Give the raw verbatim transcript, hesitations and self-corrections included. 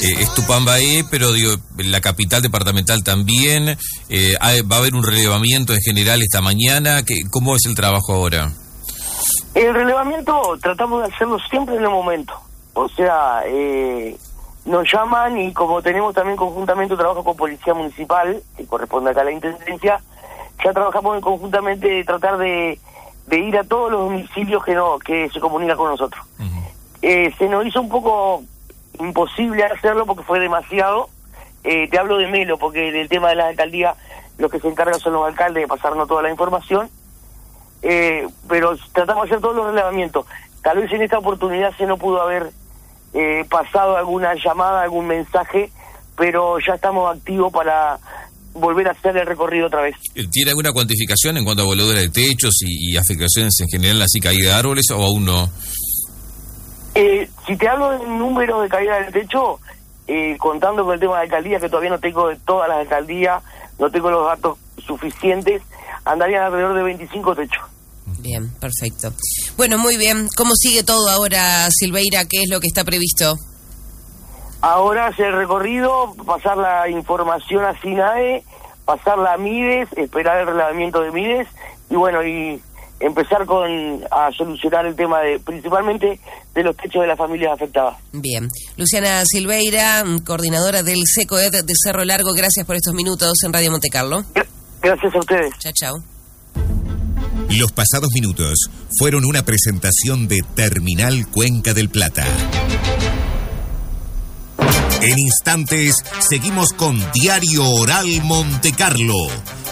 eh, es Tupambaé, pero digo, la capital departamental también. Eh, hay, va a haber un relevamiento en general esta mañana. ¿Qué, ¿Cómo es el trabajo ahora? El relevamiento tratamos de hacerlo siempre en el momento. O sea, eh, nos llaman y como tenemos también conjuntamente un trabajo con Policía Municipal, que corresponde acá a la Intendencia, ya trabajamos conjuntamente de tratar de, de ir a todos los domicilios que no que se comunican con nosotros. Uh-huh. Eh, se nos hizo un poco imposible hacerlo porque fue demasiado. Eh, te hablo de Melo, porque del tema de la alcaldía, los que se encargan son los alcaldes de pasarnos toda la información. Eh, pero tratamos de hacer todos los relevamientos. Tal vez en esta oportunidad se no pudo haber eh, pasado alguna llamada, algún mensaje, pero ya estamos activos para volver a hacer el recorrido otra vez. ¿Tiene alguna cuantificación en cuanto a voladura de techos y, y afectaciones en general, así caída de árboles, o aún no? Eh, si te hablo del número de caída del techo, eh, contando con el tema de alcaldía, que todavía no tengo de todas las alcaldías, no tengo los datos suficientes, andarían alrededor de veinticinco techos. Bien, perfecto. Bueno, muy bien. ¿Cómo sigue todo ahora, Silveira? ¿Qué es lo que está previsto? Ahora hacer el recorrido, pasar la información a SINAE, pasarla a Mides, esperar el relevamiento de Mides y bueno, y empezar con a solucionar el tema de principalmente de los techos de las familias afectadas. Bien. Luciana Silveira, coordinadora del SECOED de Cerro Largo, gracias por estos minutos en Radio Monte Carlo. Gracias a ustedes. Chao, chao. Los pasados minutos fueron una presentación de Terminal Cuenca del Plata. En instantes seguimos con Diario Oral Monte Carlo,